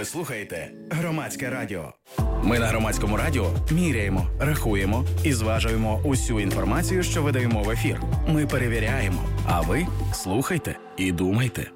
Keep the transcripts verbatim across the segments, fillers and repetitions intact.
Ви слухаєте Громадське радіо. Ми на Громадському радіо міряємо, рахуємо і зважуємо усю інформацію, що видаємо в ефір. Ми перевіряємо, а ви слухайте і думайте.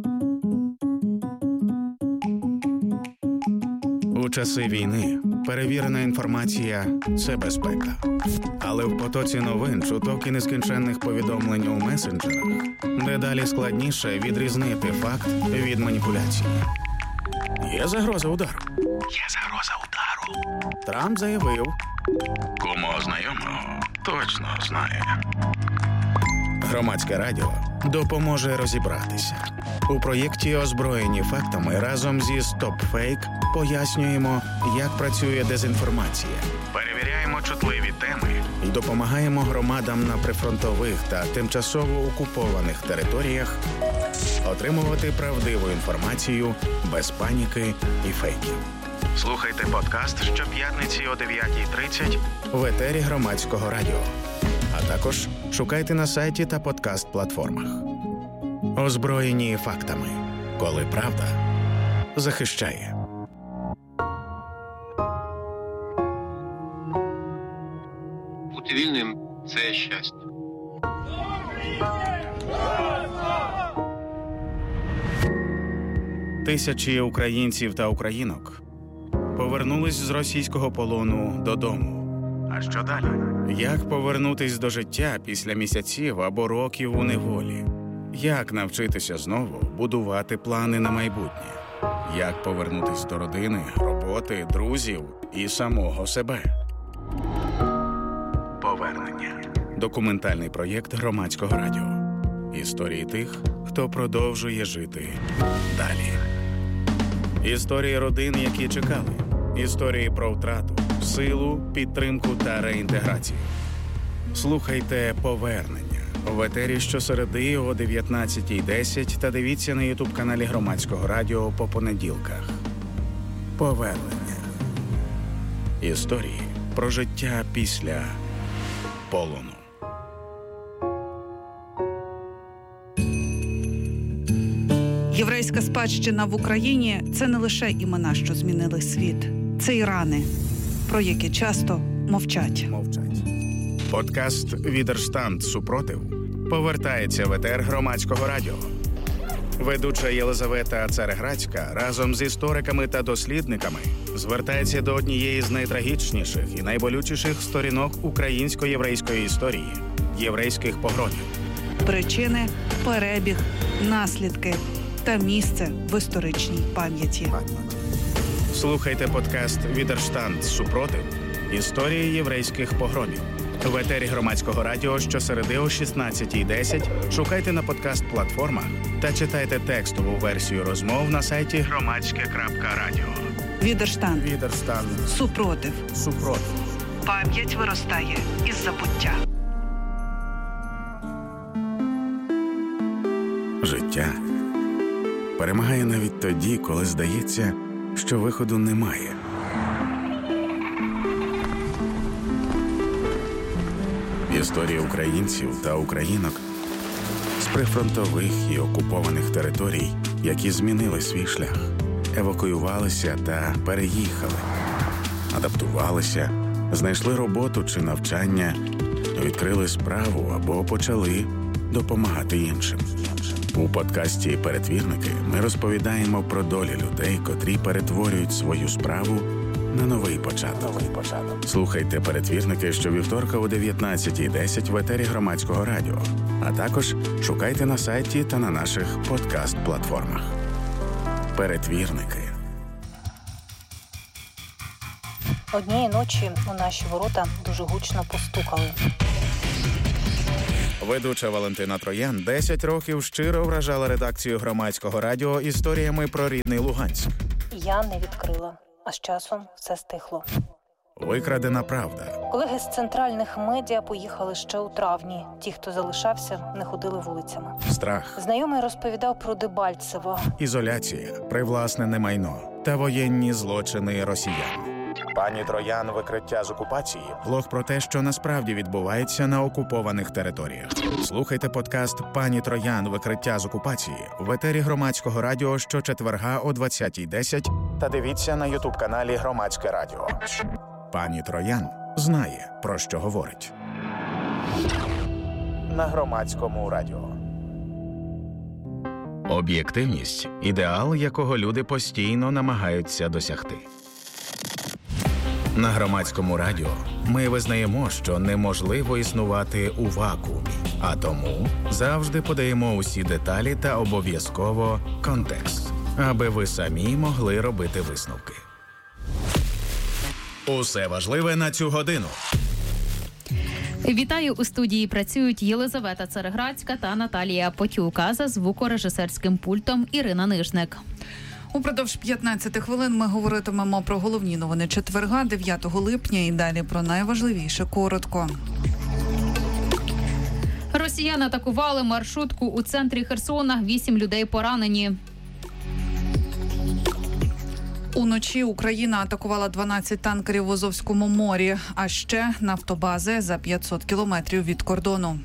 У часи війни перевірена інформація – це безпека. Але в потоці новин, чуток і нескінченних повідомлень у месенджерах дедалі складніше відрізнити факт від маніпуляції. Є загроза удару. Є загроза удару. Трамп заявив. Кому знайомого точно знає. Громадське радіо допоможе розібратися. У проєкті «Озброєні фактами» разом зі «Стоп-фейк» пояснюємо, як працює дезінформація. Перевіряємо чутливі теми і допомагаємо громадам на прифронтових та тимчасово окупованих територіях отримувати правдиву інформацію без паніки і фейків. Слухайте подкаст щоп'ятниці о дев'ятій тридцять в етері Громадського радіо. А також шукайте на сайті та подкаст-платформах. Озброєні фактами. Коли правда захищає. Бути вільним – це щастя. Тисячі українців та українок повернулись з російського полону додому. А що далі? Як повернутись до життя після місяців або років у неволі? Як навчитися знову будувати плани на майбутнє? Як повернутись до родини, роботи, друзів і самого себе? Повернення. Документальний проєкт Громадського радіо. Історії тих, хто продовжує жити далі. Історії родин, які чекали. Історії про втрату, силу, підтримку та реінтеграцію. Слухайте «Повернення» в етері щосереди о дев'ятнадцятій десять та дивіться на ютуб-каналі Громадського радіо по понеділках. Повернення. Історії про життя після полону. Єврейська спадщина в Україні – це не лише імена, що змінили світ. Це і рани, про які часто мовчать. Мовчать. Подкаст «Відерштанд. Супротив» повертається в етер Громадського радіо. Ведуча Єлизавета Цареградська разом з істориками та дослідниками звертається до однієї з найтрагічніших і найболючіших сторінок українсько-єврейської історії – єврейських погромів. Причини, перебіг, наслідки та місце в історичній пам'яті. Слухайте подкаст «Відерштанд. Супротив. Історії єврейських погромів» в етері Громадського радіо щосереди о шістнадцятій десять. Шукайте на подкаст-платформах та читайте текстову версію розмов на сайті громадське крапка радіо. Відерштанд. Відерштанд. Супротив. Супротив. Пам'ять виростає із забуття. Життя перемагає навіть тоді, коли здається, що виходу немає. Історії українців та українок з прифронтових і окупованих територій, які змінили свій шлях, евакуювалися та переїхали, адаптувалися, знайшли роботу чи навчання, відкрили справу або почали допомагати іншим. У подкасті «Перетвірники» ми розповідаємо про долі людей, котрі перетворюють свою справу на новий початок. Новий початок. Слухайте «Перетвірники» щовівторка о дев'ятнадцятій десять в етері Громадського радіо, а також шукайте на сайті та на наших подкаст-платформах. «Перетвірники». Однієї ночі у наші ворота дуже гучно постукали. Ведуча Валентина Троян десять років щиро вражала редакцію Громадського радіо історіями про рідний Луганськ. Я не відкрила, а з часом все стихло. Викрадена правда. Колеги з центральних медіа поїхали ще у травні. Ті, хто залишався, не ходили вулицями. Страх. Знайомий розповідав про Дебальцево. Ізоляція, привласнене майно та воєнні злочини росіян. Пані Троян «Викриття з окупації» – блог про те, що насправді відбувається на окупованих територіях. Слухайте подкаст «Пані Троян. Викриття з окупації» в етері Громадського радіо щочетверга о двадцятій десять та дивіться на ютуб-каналі Громадське радіо. Пані Троян знає, про що говорить. На Громадському радіо. Об'єктивність – ідеал, якого люди постійно намагаються досягти. На Громадському радіо ми визнаємо, що неможливо існувати у вакуумі, а тому завжди подаємо усі деталі та обов'язково контекст, аби ви самі могли робити висновки. Усе важливе на цю годину. Вітаю, у студії працюють Єлизавета Цареградська та Наталія Потюка, за звукорежисерським пультом Ірина Нижник. Упродовж п'ятнадцяти хвилин ми говоритимемо про головні новини четверга, дев'ятого липня, і далі про найважливіше коротко. Росіяни атакували маршрутку у центрі Херсона, вісім людей поранені. Уночі Україна атакувала дванадцять танкерів в Азовському морі, а ще нафтобази за п'ятсот кілометрів від кордону.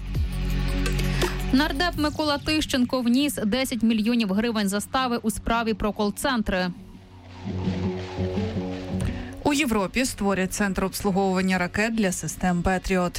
Нардеп Микола Тищенко вніс десять мільйонів гривень застави у справі про кол-центри. У Європі створять центр обслуговування ракет для систем «Петріот».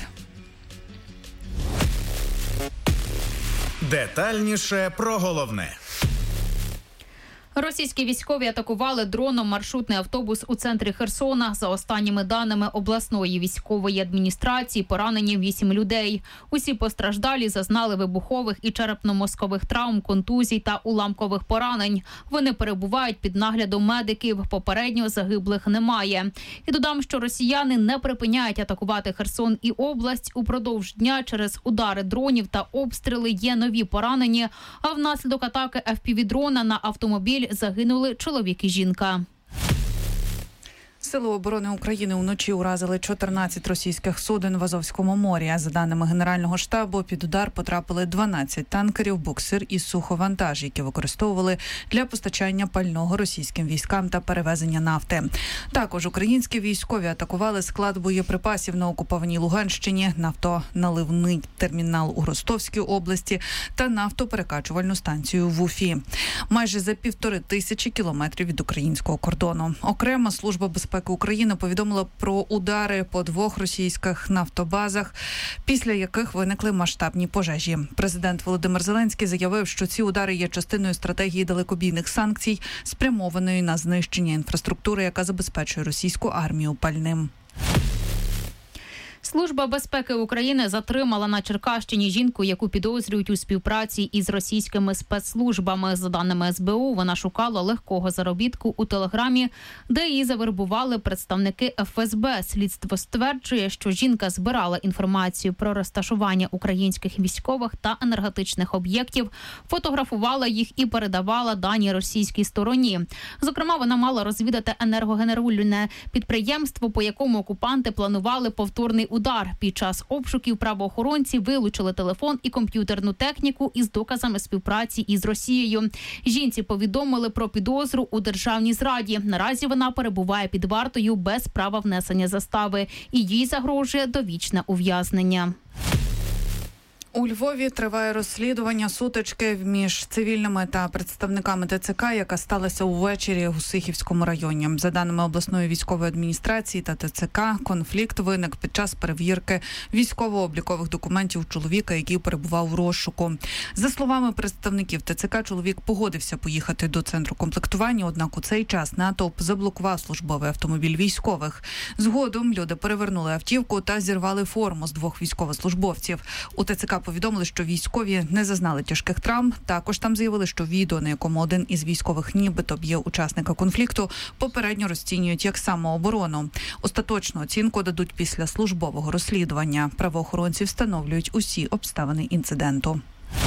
Детальніше про головне. Російські військові атакували дроном маршрутний автобус у центрі Херсона. За останніми даними обласної військової адміністрації, поранені вісім людей. Усі постраждалі зазнали вибухових і черепно-мозкових травм, контузій та уламкових поранень. Вони перебувають під наглядом медиків. Попередньо загиблих немає. І додам, що росіяни не припиняють атакувати Херсон і область. Упродовж дня через удари дронів та обстріли є нові поранені, а внаслідок атаки еф пі ві-дрона на автомобіль загинули чоловік і жінка. Сили оборони України вночі уразили чотирнадцять російських суден в Азовському морі. За даними Генерального штабу, під удар потрапили дванадцять танкерів, буксир і суховантаж, які використовували для постачання пального російським військам та перевезення нафти. Також українські військові атакували склад боєприпасів на окупованій Луганщині, нафтоналивний термінал у Ростовській області та нафтоперекачувальну станцію в Уфі. Майже за півтори тисячі кілометрів від українського кордону. Окрема служба безпеки України повідомила про удари по двох російських нафтобазах, після яких виникли масштабні пожежі. Президент Володимир Зеленський заявив, що ці удари є частиною стратегії далекобійних санкцій, спрямованої на знищення інфраструктури, яка забезпечує російську армію пальним. Служба безпеки України затримала на Черкащині жінку, яку підозрюють у співпраці із російськими спецслужбами. За даними ес бе у, вона шукала легкого заробітку у Телеграмі, де її завербували представники еф ес бе. Слідство стверджує, що жінка збирала інформацію про розташування українських військових та енергетичних об'єктів, фотографувала їх і передавала дані російській стороні. Зокрема, вона мала розвідати енергогенеруючне підприємство, по якому окупанти планували повторний удар. Під час обшуків правоохоронці вилучили телефон і комп'ютерну техніку із доказами співпраці із Росією. Жінці повідомили про підозру у державній зраді. Наразі вона перебуває під вартою без права внесення застави. І їй загрожує довічне ув'язнення. У Львові триває розслідування сутички між цивільними та представниками те це ка, яка сталася увечері у Сихівському районі. За даними обласної військової адміністрації та те це ка, конфлікт виник під час перевірки військово-облікових документів чоловіка, який перебував у розшуку. За словами представників те це ка, чоловік погодився поїхати до центру комплектування, однак у цей час натовп заблокував службовий автомобіль військових. Згодом люди перевернули автівку та зірвали форму з двох військовослужбовців. У те це ка повідомили, що військові не зазнали тяжких травм. Також там заявили, що відео, на якому один із військових нібито б'є учасника конфлікту, попередньо розцінюють як самооборону. Остаточну оцінку дадуть після службового розслідування. Правоохоронці встановлюють усі обставини інциденту.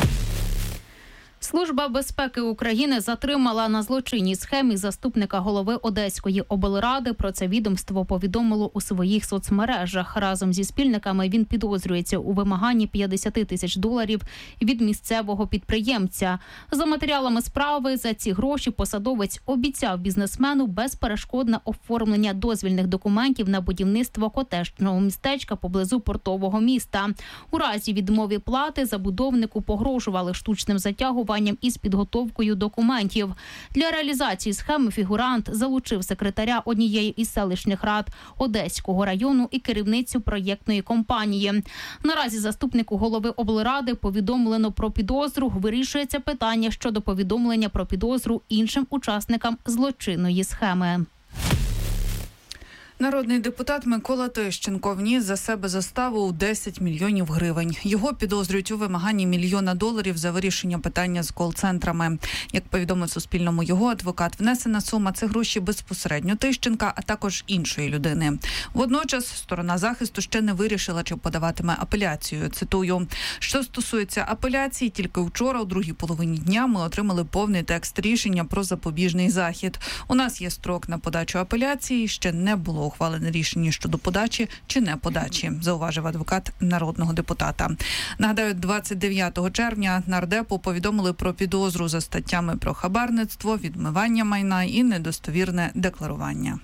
Служба безпеки України затримала на злочинній схемі заступника голови Одеської облради. Про це відомство повідомило у своїх соцмережах. Разом зі спільниками він підозрюється у вимаганні п'ятдесят тисяч доларів від місцевого підприємця. За матеріалами справи, за ці гроші посадовець обіцяв бізнесмену безперешкодне оформлення дозвільних документів на будівництво котеджного містечка поблизу портового міста. У разі відмови плати забудовнику погрожували штучним затягуванням розслідуванням і з підготовкою документів. Для реалізації схеми фігурант залучив секретаря однієї із селищних рад Одеського району і керівницю проєктної компанії. Наразі заступнику голови облради повідомлено про підозру. Вирішується питання щодо повідомлення про підозру іншим учасникам злочинної схеми. Народний депутат Микола Тищенко вніс за себе заставу у десять мільйонів гривень. Його підозрюють у вимаганні мільйона доларів за вирішення питання з кол-центрами. Як повідомив Суспільному його адвокат, внесена сума – це гроші безпосередньо Тищенка, а також іншої людини. Водночас сторона захисту ще не вирішила, чи подаватиме апеляцію. Цитую: «Що стосується апеляції, тільки вчора, у другій половині дня, ми отримали повний текст рішення про запобіжний захід. У нас є строк на подачу апеляції, ще не було ухвалене рішення щодо подачі чи не подачі», зауважив адвокат народного депутата. Нагадаю, двадцять дев'ятого червня нардепу повідомили про підозру за статтями про хабарництво, відмивання майна і недостовірне декларування.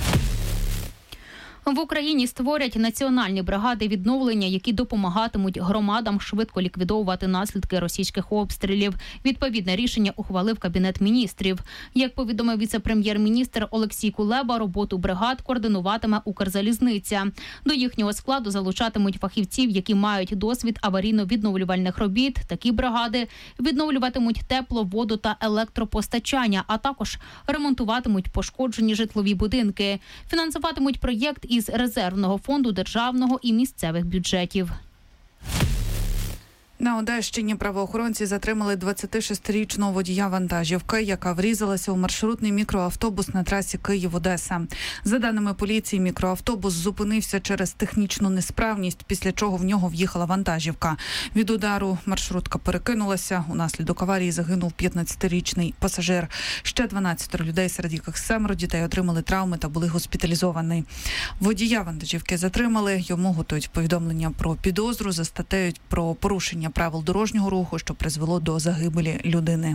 В Україні створять національні бригади відновлення, які допомагатимуть громадам швидко ліквідовувати наслідки російських обстрілів. Відповідне рішення ухвалив Кабінет міністрів. Як повідомив віце-прем'єр-міністр Олексій Кулеба, роботу бригад координуватиме Укрзалізниця. До їхнього складу залучатимуть фахівців, які мають досвід аварійно-відновлювальних робіт. Такі бригади відновлюватимуть тепло, воду та електропостачання, а також ремонтуватимуть пошкоджені житлові будинки. Фінансуватимуть проєкт із резервного фонду державного і місцевих бюджетів. На Одещині правоохоронці затримали двадцятишестирічного водія вантажівки, яка врізалася у маршрутний мікроавтобус на трасі Київ-Одеса. За даними поліції, мікроавтобус зупинився через технічну несправність, після чого в нього в'їхала вантажівка. Від удару маршрутка перекинулася. Унаслідок аварії загинув п'ятнадцятирічний пасажир. Ще дванадцять людей, серед яких семеро дітей, отримали травми та були госпіталізовані. Водія вантажівки затримали. Йому готують повідомлення про підозру за статтею про порушення правил дорожнього руху, що призвело до загибелі людини.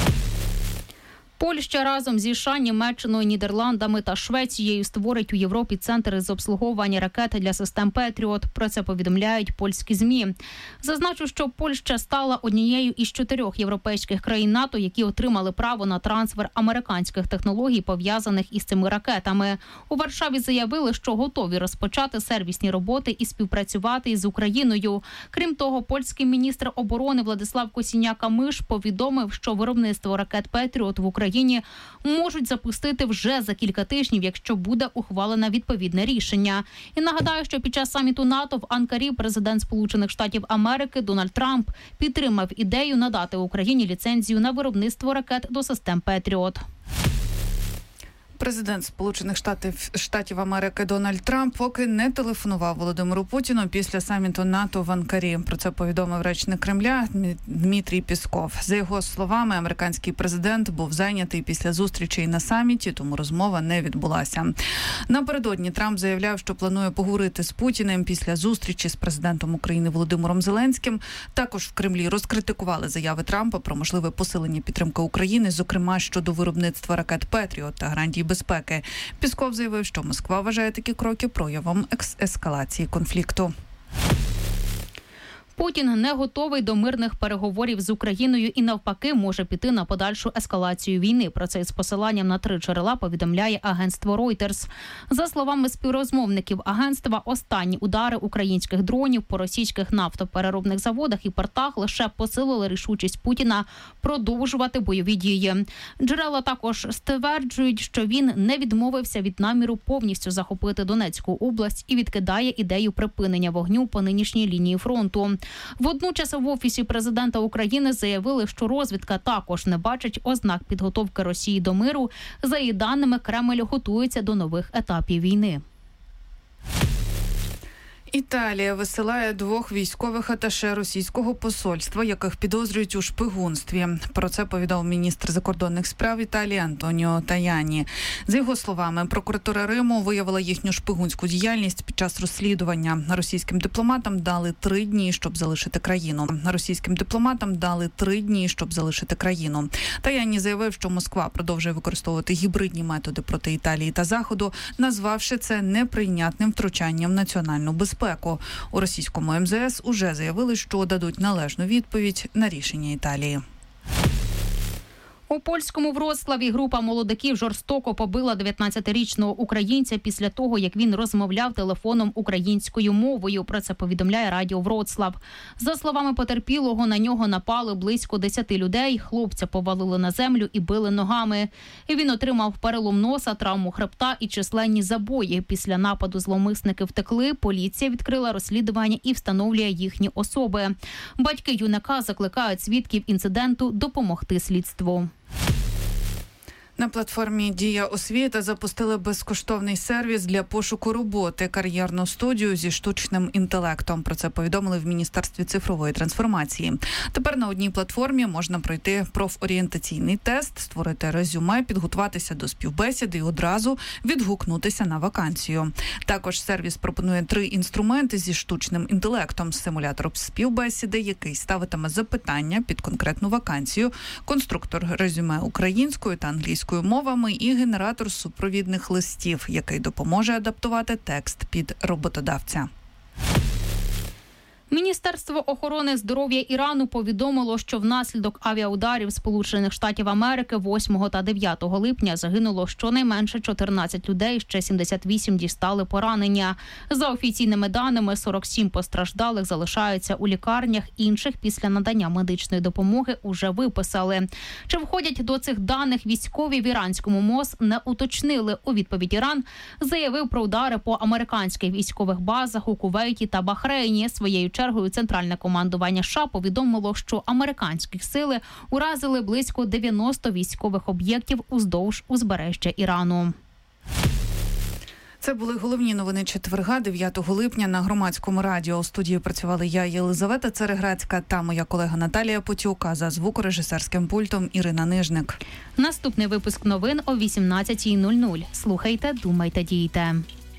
Польща разом зі США, Німеччиною, Нідерландами та Швецією створить у Європі центри з обслуговування ракет для систем «Петріот». Про це повідомляють польські ЗМІ. Зазначу, що Польща стала однією із чотирьох європейських країн НАТО, які отримали право на трансфер американських технологій, пов'язаних із цими ракетами. У Варшаві заявили, що готові розпочати сервісні роботи і співпрацювати із Україною. Крім того, польський міністр оборони Владислав Косіняк-Камиш повідомив, що виробництво ракет «Петріот» в Україні можуть запустити вже за кілька тижнів, якщо буде ухвалене відповідне рішення. І нагадаю, що під час саміту НАТО в Анкарі президент Сполучених Штатів Америки Дональд Трамп підтримав ідею надати Україні ліцензію на виробництво ракет до систем «Петріот». Президент Сполучених Штатів, Штатів Америки Дональд Трамп поки не телефонував Володимиру Путіну після саміту НАТО в Анкарі. Про це повідомив речник Кремля Дмитрій Пісков. За його словами, американський президент був зайнятий після зустрічей на саміті, тому розмова не відбулася. Напередодні Трамп заявляв, що планує поговорити з Путіним після зустрічі з президентом України Володимиром Зеленським. Також в Кремлі розкритикували заяви Трампа про можливе посилення підтримки України, зокрема щодо виробництва ракет «Петріот» та гарантій безпеки. Пісков заявив, що Москва вважає такі кроки проявом ескалації конфлікту. Путін не готовий до мирних переговорів з Україною і навпаки може піти на подальшу ескалацію війни. Про це з посиланням на три джерела повідомляє агентство Reuters. За словами співрозмовників агентства, останні удари українських дронів по російських нафтопереробних заводах і портах лише посилили рішучість Путіна продовжувати бойові дії. Джерела також стверджують, що він не відмовився від наміру повністю захопити Донецьку область і відкидає ідею припинення вогню по нинішній лінії фронту. Водночас в Офісі президента України заявили, що розвідка також не бачить ознак підготовки Росії до миру. За її даними, Кремль готується до нових етапів війни. Італія висилає двох військових аташе російського посольства, яких підозрюють у шпигунстві. Про це повідомив міністр закордонних справ Італії Антоніо Таяні. За його словами, прокуратура Риму виявила їхню шпигунську діяльність під час розслідування. Російським дипломатам дали три дні, щоб залишити країну. Російським дипломатам дали три дні, щоб залишити країну. Таяні заявив, що Москва продовжує використовувати гібридні методи проти Італії та Заходу, назвавши це неприйнятним втручанням в національну безпеку. У російському ем зе ес уже заявили, що дадуть належну відповідь на рішення Італії. У польському Вроцлаві група молодиків жорстоко побила дев'ятнадцятирічного українця після того, як він розмовляв телефоном українською мовою. Про це повідомляє Радіо Вроцлав. За словами потерпілого, на нього напали близько десяти людей. Хлопця повалили на землю і били ногами. Він отримав перелом носа, травму хребта і численні забої. Після нападу зловмисники втекли. Поліція відкрила розслідування і встановлює їхні особи. Батьки юнака закликають свідків інциденту допомогти слідству. На платформі «Дія освіта» запустили безкоштовний сервіс для пошуку роботи, кар'єрну студію зі штучним інтелектом. Про це повідомили в Міністерстві цифрової трансформації. Тепер на одній платформі можна пройти профорієнтаційний тест, створити резюме, підготуватися до співбесіди і одразу відгукнутися на вакансію. Також сервіс пропонує три інструменти зі штучним інтелектом: симулятор співбесіди, який ставитиме запитання під конкретну вакансію, конструктор резюме українською та англійською мовами і генератор супровідних листів, який допоможе адаптувати текст під роботодавця. Міністерство охорони здоров'я Ірану повідомило, що внаслідок авіаударів Сполучених Штатів Америки восьмого та дев'ятого липня загинуло щонайменше чотирнадцять людей, ще сімдесят вісім дістали поранення. За офіційними даними, сорок сім постраждалих залишаються у лікарнях, інших після надання медичної допомоги уже виписали. Чи входять до цих даних військові в іранському МОЗ, не уточнили. У відповідь Іран заявив про удари по американських військових базах у Кувейті та Бахрейні. Своєю чергою центральне командування США повідомило, що американські сили уразили близько дев'яноста військових об'єктів уздовж узбережжя Ірану. Це були головні новини четверга, дев'ятого липня, на Громадському радіо. У студії працювали я, Єлизавета Цереграцька, та моя колега Наталія Потюк, а за звукорежисерським пультом Ірина Нижник. Наступний випуск новин о вісімнадцятій нуль нуль. Слухайте, думайте, дійте.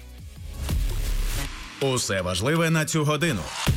Усе важливе на цю годину.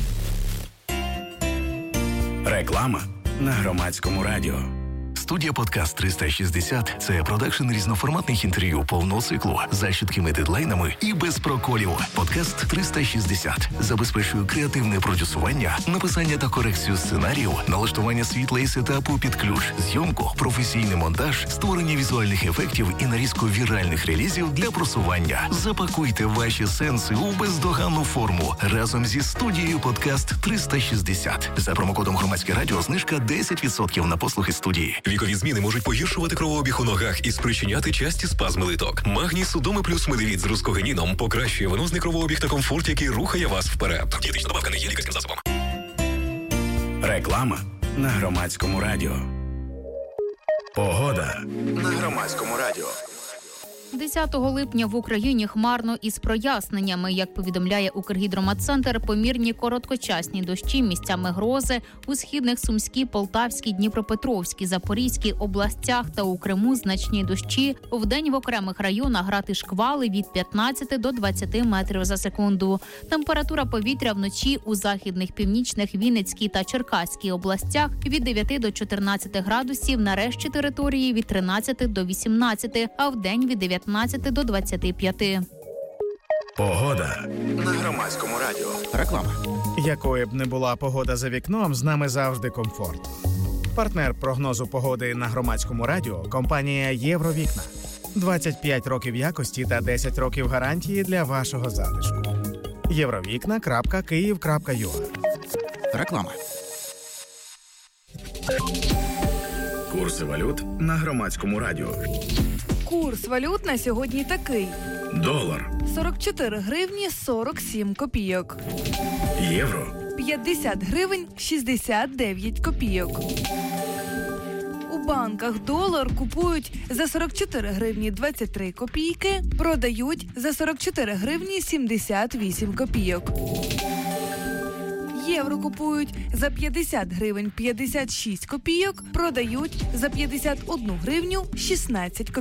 Реклама на Громадському радіо. Студія «Подкаст триста шістдесят» – це продакшн різноформатних інтерв'ю повного циклу за чіткими дедлайнами і без проколів. «Подкаст триста шістдесят» забезпечує креативне продюсування, написання та корекцію сценаріїв, налаштування світла і сетапу під ключ, зйомку, професійний монтаж, створення візуальних ефектів і нарізку віральних релізів для просування. Запакуйте ваші сенси у бездоганну форму разом зі студією «Подкаст триста шістдесят». За промокодом «Громадське радіо» знижка десять відсотків на послуги студії. Вікові зміни можуть погіршувати кровообіг у ногах і спричиняти часті спазми литок. Магній Судоми плюс медивіт з рускогеніном покращує венозний кровообіг та комфорт, який рухає вас вперед. Дієтична добавка не є лікарським засобом. Реклама на Громадському радіо. Погода на Громадському радіо. десятого липня в Україні хмарно із проясненнями. Як повідомляє Укргідрометцентр, помірні короткочасні дощі, місцями грози у східних Сумській, Полтавській, Дніпропетровській, Запорізькій областях та у Криму значні дощі. Вдень в окремих районах грати шквали від п'ятнадцяти до двадцяти метрів за секунду. Температура повітря вночі у західних, північних, Вінницькій та Черкаській областях від дев'яти до чотирнадцяти градусів, на решті території від тринадцяти до вісімнадцяти, а вдень від дев'ятнадцяти до двадцяти п'яти. Погода на Громадському радіо. Реклама. Якою б не була погода за вікном, з нами завжди комфорт. Партнер прогнозу погоди на Громадському радіо – компанія «Євровікна». двадцять п'ять років якості та десять років гарантії для вашого затишку. євровікна крапка київ крапка ю а. Реклама. Курси валют на Громадському радіо. Курс валют на сьогодні такий. Долар сорок чотири гривні сорок сім копійок. Євро п'ятдесят гривень шістдесят дев'ять копійок. У банках долар купують за сорок чотири гривні двадцять три копійки, продають за сорок чотири гривні сімдесят вісім копійок. Євро купують за п'ятдесят гривень п'ятдесят шість копійок, продають за п'ятдесят одну гривню шістнадцять копійок.